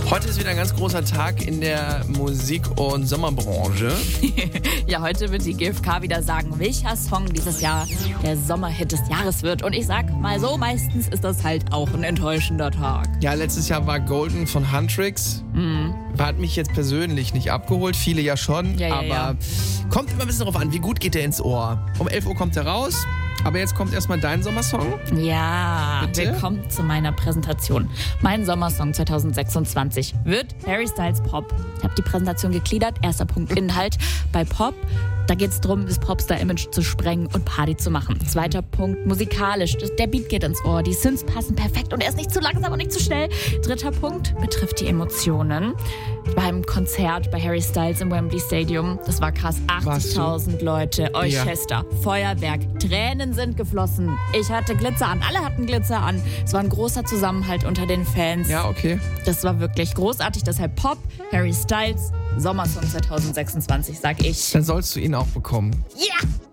Heute ist wieder ein ganz großer Tag in der Musik- und Sommerbranche. Ja, heute wird die GfK wieder sagen, welcher Song dieses Jahr der Sommerhit des Jahres wird. Und ich sag mal so, meistens ist das halt auch ein enttäuschender Tag. Ja, letztes Jahr war Golden von Huntrix. Hat mich jetzt persönlich nicht abgeholt, viele ja schon. Aber kommt immer ein bisschen darauf an, wie gut geht der ins Ohr. Um 11 Uhr kommt er raus. Aber jetzt kommt erstmal dein Sommersong. Ja, bitte? Willkommen zu meiner Präsentation. Mein Sommersong 2026 wird Harry Styles Pop. Ich habe die Präsentation gegliedert. Erster Punkt Inhalt. Bei Pop, da geht es darum, das Popstar-Image zu sprengen und Party zu machen. Zweiter Punkt musikalisch. Der Beat geht ins Ohr. Die Synths passen perfekt und er ist nicht zu langsam und nicht zu schnell. Dritter Punkt betrifft die Emotionen. Beim Konzert bei Harry Styles im Wembley Stadium, das war krass. 80.000 Leute, Orchester, Feuerwerk, Tränen sind geflossen. Ich hatte Glitzer an, alle hatten Glitzer an. Es war ein großer Zusammenhalt unter den Fans. Ja, okay. Das war wirklich großartig. Deshalb Pop, Harry Styles, Sommersong 2026, sag ich. Dann sollst du ihn auch bekommen. Ja!